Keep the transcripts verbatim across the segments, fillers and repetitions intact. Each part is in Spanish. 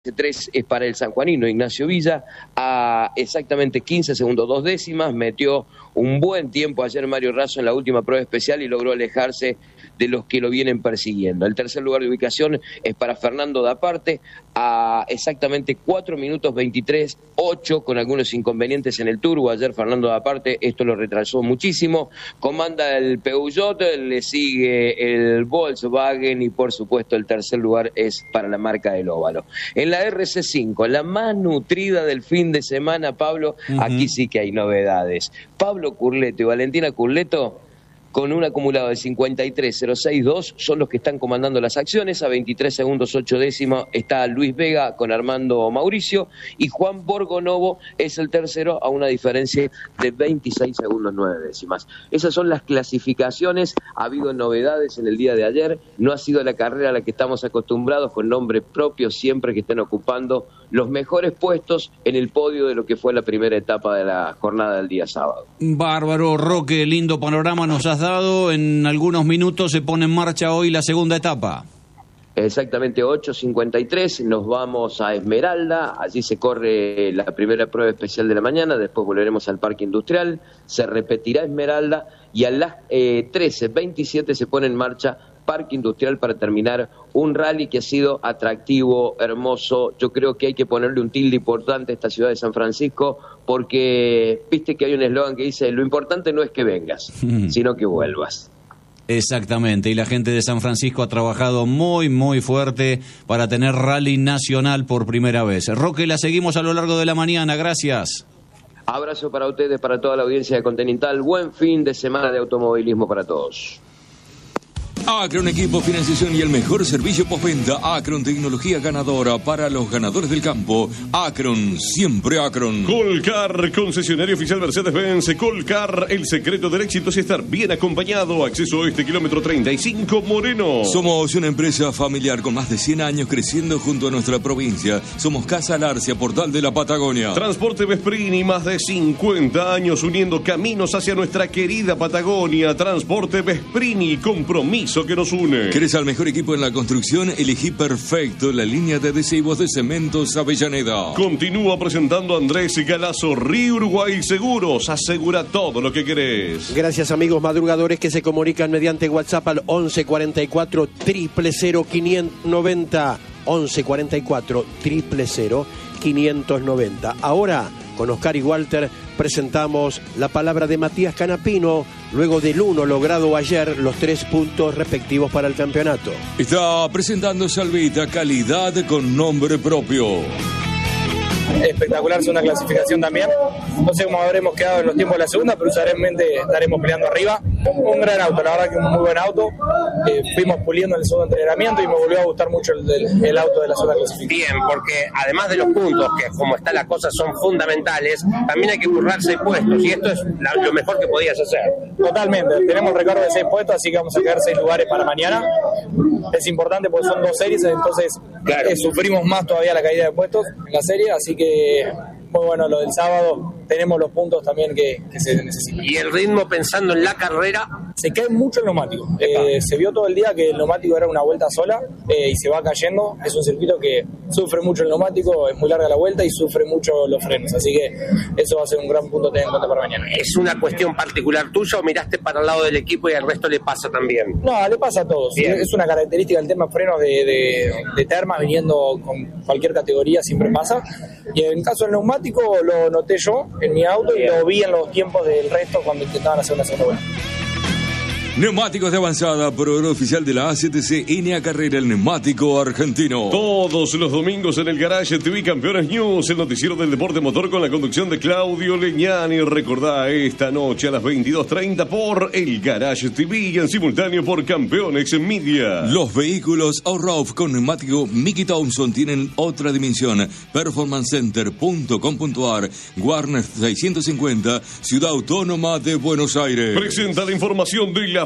tres es para el sanjuanino Ignacio Villa, a exactamente quince segundos, dos décimas, metió un buen tiempo ayer Mario Razo en la última prueba especial y logró alejarse de los que lo vienen persiguiendo. El tercer lugar de ubicación es para Fernando Daparte, a exactamente cuatro minutos veintitrés, ocho, con algunos inconvenientes en el turbo. Ayer Fernando Daparte, esto lo retrasó muchísimo. Comanda el Peugeot, le sigue el Volkswagen y por supuesto el tercer lugar es para la marca del Óvalo. En la R C cinco, la más nutrida del fin de semana, Pablo, uh-huh. Aquí sí que hay novedades. Pablo Curleto y Valentina Curleto, con un acumulado de cincuenta y tres cero seis dos, son los que están comandando las acciones. A veintitrés segundos ocho décimas está Luis Vega con Armando Mauricio, y Juan Borgonovo es el tercero a una diferencia de veintiséis segundos nueve décimas. Esas son las clasificaciones. Ha habido novedades en el día de ayer. No ha sido la carrera a la que estamos acostumbrados, con nombre propio siempre, que estén ocupando los mejores puestos en el podio de lo que fue la primera etapa de la jornada del día sábado. Bárbaro, Roque, lindo panorama nos has dado. En algunos minutos se pone en marcha hoy la segunda etapa. Exactamente, ocho cincuenta y tres, nos vamos a Esmeralda, allí se corre la primera prueba especial de la mañana, después volveremos al Parque Industrial, se repetirá Esmeralda y a las eh, trece veintisiete se pone en marcha Parque Industrial para terminar un rally que ha sido atractivo, hermoso. Yo creo que hay que ponerle un tilde importante a esta ciudad de San Francisco, porque viste que hay un eslogan que dice: lo importante no es que vengas, sino que vuelvas. Exactamente, y la gente de San Francisco ha trabajado muy, muy fuerte para tener rally nacional por primera vez. Roque, la seguimos a lo largo de la mañana, gracias. Abrazo para ustedes, para toda la audiencia de Continental. Buen fin de semana de automovilismo para todos. Acron Equipo Financiación y el mejor servicio postventa. Acron Tecnología ganadora para los ganadores del campo. Acron, siempre Acron. Colcar, concesionario oficial Mercedes-Benz. Colcar, el secreto del éxito es estar bien acompañado. Acceso a este kilómetro treinta y cinco, Moreno. Somos una empresa familiar con más de cien años creciendo junto a nuestra provincia. Somos Casa Larcia, portal de la Patagonia. Transporte Vesprini, más de cincuenta años uniendo caminos hacia nuestra querida Patagonia. Transporte Vesprini, compromiso que nos une. ¿Querés al mejor equipo en la construcción? Elegí perfecto la línea de adhesivos de Cementos Avellaneda. Continúa presentando Andrés Galazo, Río Uruguay Seguros. Asegura todo lo que querés. Gracias, amigos madrugadores que se comunican mediante WhatsApp al once cuarenta y cuatro, cero cero quinientos noventa. once cuarenta y cuatro, cero cero quinientos noventa. Ahora, con Oscar y Walter, presentamos la palabra de Matías Canapino, luego del uno logrado ayer, los tres puntos respectivos para el campeonato. Está presentando Salvita, calidad con nombre propio. Espectacular segunda clasificación también. No sé cómo habremos quedado en los tiempos de la segunda, pero usualmente estaremos peleando arriba. Un gran auto, la verdad que un muy buen auto. Eh, fuimos puliendo en el segundo entrenamiento y me volvió a gustar mucho el, el, el auto de la segunda clasificación. Bien, porque además de los puntos, que como está la cosa son fundamentales, también hay que currar seis puestos, y esto es la, lo mejor que podías hacer. Totalmente, tenemos recargo de seis puestos, así que vamos a quedar seis lugares para mañana. Es importante porque son dos series, entonces claro. eh, sufrimos más todavía la caída de puestos en la serie, así que muy bueno lo del sábado. Tenemos los puntos también que, que se necesitan. ¿Y el ritmo pensando en la carrera? Se cae mucho el neumático. Eh, se vio todo el día que el neumático era una vuelta sola eh, y se va cayendo. Es un circuito que sufre mucho el neumático, es muy larga la vuelta y sufre mucho los frenos. Así que eso va a ser un gran punto a tener en cuenta para mañana. ¿Es una cuestión particular tuya o miraste para el lado del equipo y al resto le pasa también? No, le pasa a todos. Bien. Es una característica del tema frenos de, de, de Termas, viniendo con cualquier categoría, siempre pasa. Y en el caso del neumático lo noté yo en mi auto y lo vi en los tiempos del resto cuando intentaban hacer una segunda vuelta. Neumáticos de avanzada, programa oficial de la A C T C, N A Carrera, el neumático argentino. Todos los domingos en el Garage T V Campeones News, el noticiero del deporte motor con la conducción de Claudio Leñani. Recordá esta noche a las veintidós treinta por el Garage T V y en simultáneo por Campeones Media. Los vehículos All-Road con neumático Mickey Thompson tienen otra dimensión. performance center punto com punto a r, Warner seiscientos cincuenta, Ciudad Autónoma de Buenos Aires. Presenta la información de la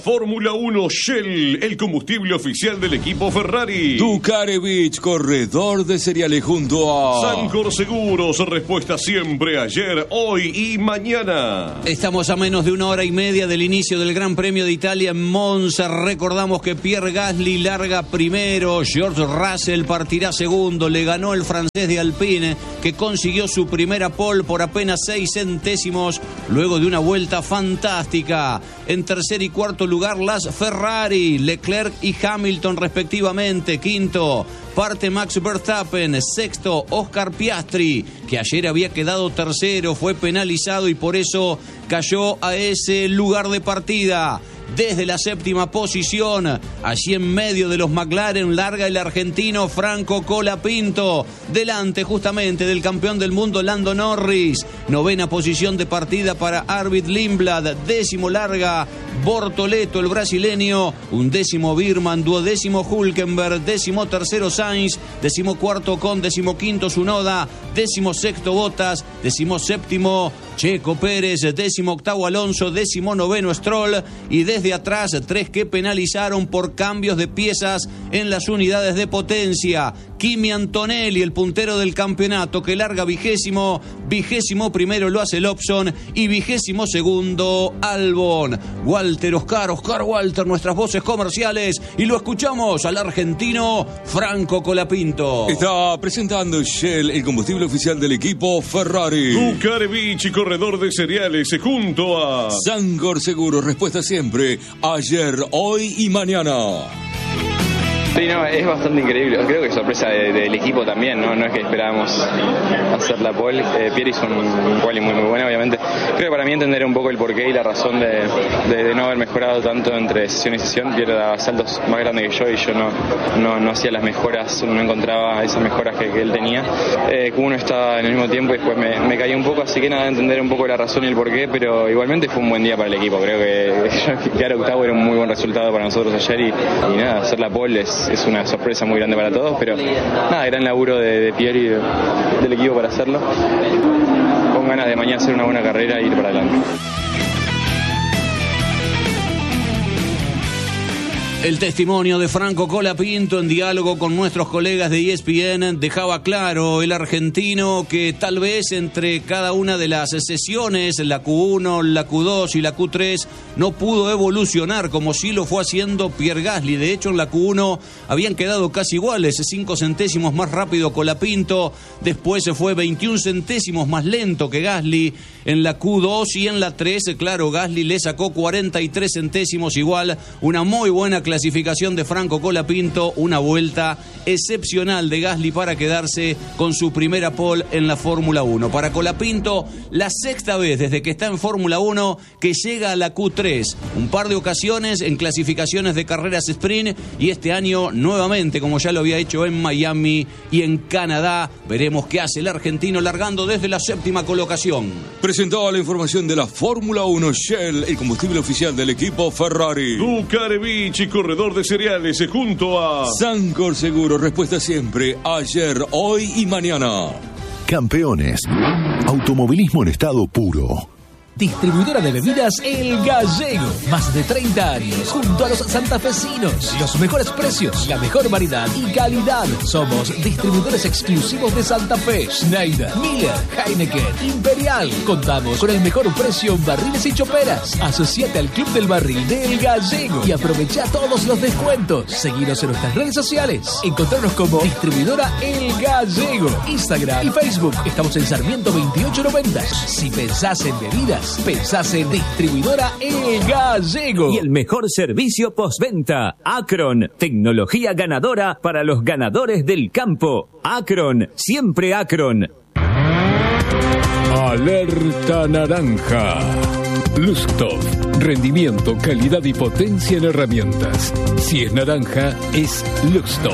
Fórmula uno Shell, el combustible oficial del equipo Ferrari. Ducarevich, corredor de cereales junto a Sancor Seguros, respuesta siempre ayer, hoy y mañana. Estamos a menos de una hora y media del inicio del Gran Premio de Italia en Monza. Recordamos que Pierre Gasly larga primero, George Russell partirá segundo, le ganó el francés de Alpine, que consiguió su primera pole por apenas seis centésimos, luego de una vuelta fantástica. En tercer y cuarto lugar las Ferrari, Leclerc y Hamilton respectivamente. Quinto parte Max Verstappen, sexto Oscar Piastri, que ayer había quedado tercero, fue penalizado y por eso cayó a ese lugar de partida. Desde la séptima posición, allí en medio de los McLaren, larga el argentino Franco Colapinto, delante justamente del campeón del mundo Lando Norris. Novena posición de partida para Arvid Lindblad, décimo larga Bortoleto, el brasileño, undécimo Birman, duodécimo Hülkenberg, décimo tercero Sainz, décimo cuarto Ocon, décimo quinto Tsunoda, décimo sexto Bottas, décimo séptimo Checo Pérez, décimo octavo Alonso, décimo noveno Stroll y desde atrás tres que penalizaron por cambios de piezas en las unidades de potencia. Kimi Antonelli, el puntero del campeonato, que larga vigésimo, vigésimo primero lo hace Lobson y vigésimo segundo Albon. Walter Oscar, Oscar Walter, nuestras voces comerciales, y lo escuchamos al argentino Franco Colapinto. Está presentando Shell, el combustible oficial del equipo Ferrari. Ducarevich, corredor de cereales, junto a Sancor Seguros, respuesta siempre, ayer, hoy y mañana. Sí, no, es bastante increíble. Creo que sorpresa de, del equipo también, ¿no? No es que esperábamos hacer la pole. Eh, Pierre hizo un, un quali muy, muy bueno, obviamente. Creo que para mí entender un poco el porqué y la razón de, de, de no haber mejorado tanto entre sesión y sesión. Pierre daba saltos más grandes que yo y yo no, no, no hacía las mejoras, no encontraba esas mejoras que, que él tenía. Eh, Q uno estaba en el mismo tiempo y después me, me caí un poco, así que nada, entender un poco la razón y el porqué, pero igualmente fue un buen día para el equipo. Creo que quedar octavo era un muy buen resultado para nosotros ayer y, y nada, hacer la pole es es una sorpresa muy grande para todos, pero nada, gran laburo de, de Pierre y de, del equipo para hacerlo, con ganas de mañana hacer una buena carrera e ir para adelante. El testimonio de Franco Colapinto en diálogo con nuestros colegas de E S P N dejaba claro el argentino que tal vez entre cada una de las sesiones, la Q uno, la Q dos y la Q tres, no pudo evolucionar como sí lo fue haciendo Pierre Gasly. De hecho, en la Q uno habían quedado casi iguales, cinco centésimos más rápido Colapinto, después se fue veintiún centésimos más lento que Gasly. En la Q dos y en la tres, claro, Gasly le sacó cuarenta y tres centésimos igual, una muy buena clasificación de Franco Colapinto, una vuelta excepcional de Gasly para quedarse con su primera pole en la Fórmula uno. Para Colapinto, la sexta vez desde que está en Fórmula uno que llega a la Q tres, un par de ocasiones en clasificaciones de carreras sprint y este año nuevamente, como ya lo había hecho en Miami y en Canadá. Veremos qué hace el argentino largando desde la séptima colocación. Presentaba la información de la Fórmula uno Shell, el combustible oficial del equipo Ferrari. Ducarevich, corredor de cereales, junto a Sancor Seguro, respuesta siempre, ayer, hoy y mañana. Campeones, automovilismo en estado puro. Distribuidora de bebidas El Gallego. Más de treinta años junto a los santafesinos. Los mejores precios, la mejor variedad y calidad. Somos distribuidores exclusivos de Santa Fe, Schneider, Miller, Heineken, Imperial. Contamos con el mejor precio en barriles y choperas. Asociate al Club del Barril de El Gallego y aprovecha todos los descuentos. Seguinos en nuestras redes sociales. Encontrarnos como Distribuidora El Gallego. Instagram y Facebook. Estamos en Sarmiento veintiocho noventa. Si pensás en bebidas, pensás en Distribuidora El Gallego. Y el mejor servicio postventa. Acron, tecnología ganadora para los ganadores del campo. Acron, siempre Acron. Alerta naranja. Lustov, rendimiento, calidad y potencia en herramientas. Si es naranja, es Lustov.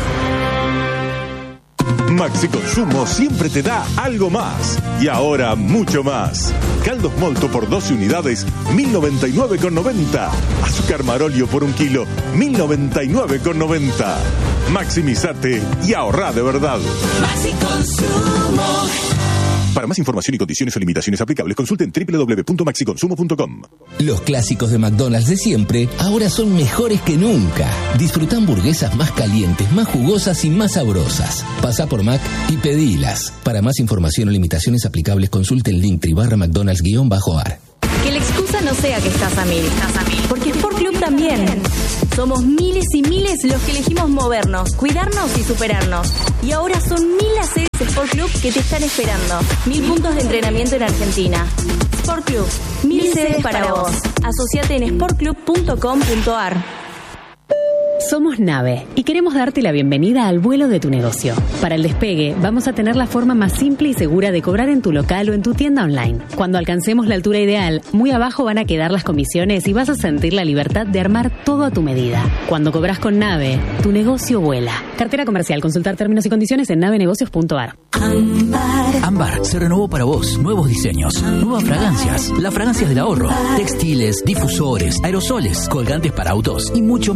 Maxi Consumo siempre te da algo más. Y ahora mucho más. Caldos Molto por doce unidades, mil noventa y nueve con noventa. Azúcar Marolio por un kilo, mil noventa y nueve con noventa. Maximizate y ahorrá de verdad. Maxi Consumo. Para más información y condiciones o limitaciones aplicables, consulten doble u doble u doble u punto maxiconsumo punto com. Los clásicos de McDonald's de siempre ahora son mejores que nunca. Disfruta hamburguesas más calientes, más jugosas y más sabrosas. Pasa por Mac y pedilas. Para más información o limitaciones aplicables, consulte el link tribarra McDonald's-ar. Que la excusa no sea que estás a mil, estás a mil. Porque Sport Club también. Somos miles y miles los que elegimos movernos, cuidarnos y superarnos. Y ahora son mil las sedes Sport Club que te están esperando. Mil puntos de entrenamiento en Argentina. Sport Club, mil sedes para vos. Asociate en sport club punto com punto a r. Somos Nave y queremos darte la bienvenida al vuelo de tu negocio. Para el despegue, vamos a tener la forma más simple y segura de cobrar en tu local o en tu tienda online. Cuando alcancemos la altura ideal, muy abajo van a quedar las comisiones y vas a sentir la libertad de armar todo a tu medida. Cuando cobras con Nave, tu negocio vuela. Cartera comercial. Consultar términos y condiciones en nave negocios punto a r. Ámbar. Ámbar se renovó para vos. Nuevos diseños, nuevas fragancias, las fragancias del ahorro, textiles, difusores, aerosoles, colgantes para autos y mucho más.